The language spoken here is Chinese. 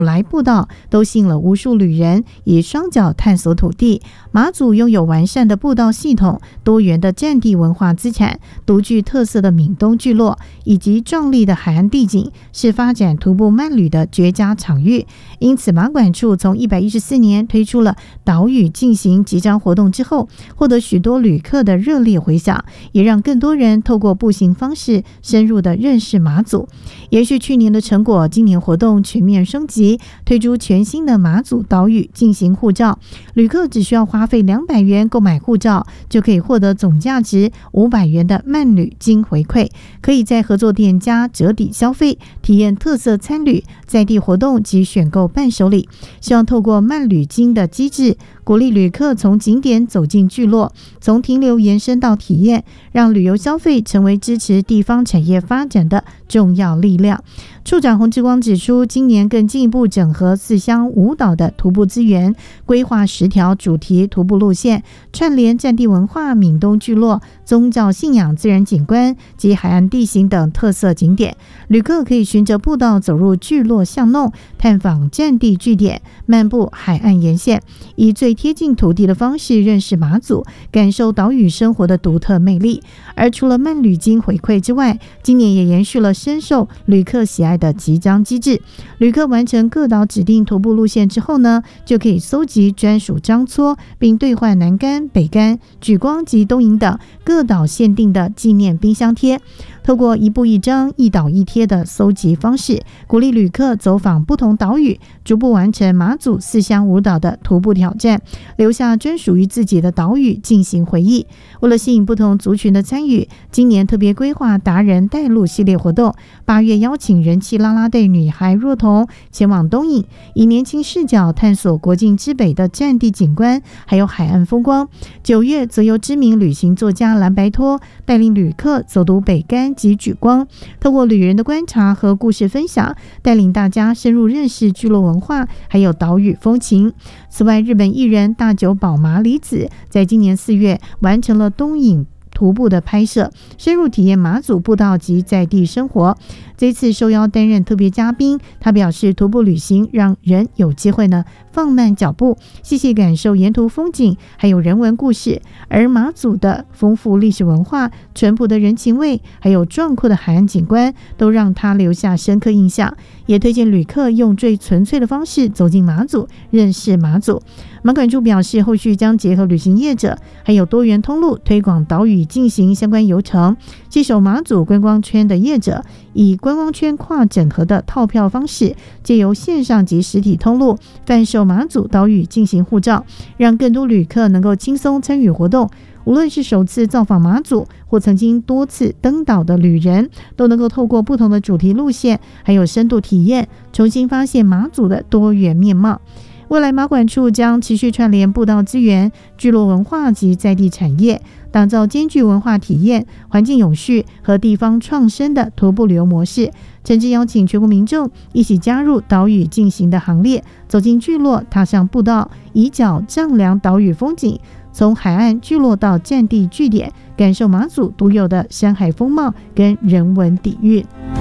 来步道都吸引了无数旅人以双脚探索土地。马祖拥有完善的步道系统、多元的战地文化资产、独具特色的闽东聚落以及壮丽的海岸地景，是发展徒步慢旅的绝佳场域。因此，马管处从114年推出了岛屿进行集章活动之后，获得许多旅客的热烈回响，也让更多人透过步行方式深入的认识马祖。延续去年的成果，今年活动全面升级，推出全新的马祖岛屿进行护照，旅客只需要花费200元购买护照，就可以获得总价值500元的慢旅金回馈，可以在合作店家折抵消费，体验特色餐旅、在地活动及选购伴手礼。希望透过慢旅金的机制，鼓励旅客从景点走进聚落，从停留延伸到体验，让旅游消费成为支持地方产业发展的重要力量。处长洪志光指出，今年更进一步整合4乡5岛的徒步资源，规划10条主题徒步路线，串联战地文化、闽东聚落、宗教信仰、自然景观及海岸地形等特色景点。旅客可以循着步道走入聚落巷弄，探访战地据点，漫步海岸沿线，以最贴近土地的方式认识马祖，感受岛屿生活的独特魅力。而除了慢旅金回馈之外，今年也延续了深受旅客喜爱的集章机制。旅客完成各岛指定徒步路线之后呢，就可以搜集专属章戳，并兑换南竿、北竿、莒光及东引等各岛限定的纪念冰箱贴。透过一步一张、一岛一贴的搜集方式，鼓励旅客走访不同岛屿，逐步完成马祖4乡5岛的徒步挑战，留下专属于自己的岛屿进行回忆。为了吸引不同族群的参与，今年特别规划达人带路系列活动，8月邀请人气啦啦队女孩若彤前往东引，以年轻视角探索国境之北的战地景观还有海岸风光。9月则由知名旅行作家蓝白拖带领旅客走读北竿及莒光，透过旅人的观察和故事分享，带领大家深入认识聚落文化还有岛屿风情。此外，日本艺人大久保麻里子在今年4月完成了东引徒步的拍摄，深入体验马祖步道及在地生活。这次受邀担任特别嘉宾，他表示徒步旅行让人有机会呢放慢脚步，细细感受沿途风景还有人文故事。而马祖的丰富历史文化、淳朴的人情味还有壮阔的海岸景观，都让他留下深刻印象，也推荐旅客用最纯粹的方式走进马祖，认识马祖。马管处表示，后续将结合旅行业者还有多元通路，推广岛屿进行相关游程，携手马祖观光圈的业者，以观光圈跨整合的套票方式，借由线上及实体通路贩售马祖岛屿进行护照，让更多旅客能够轻松参与活动。无论是首次造访马祖或曾经多次登岛的旅人，都能够透过不同的主题路线还有深度体验，重新发现马祖的多元面貌。未来马管处将持续串联步道资源、聚落文化及在地产业，打造兼具文化体验、环境永续和地方创生的徒步旅游模式。诚挚邀请全国民众一起加入岛屿进行的行列，走进聚落，踏上步道，以脚丈量岛屿风景，从海岸聚落到战地据点，感受马祖独有的山海风貌跟人文底蕴。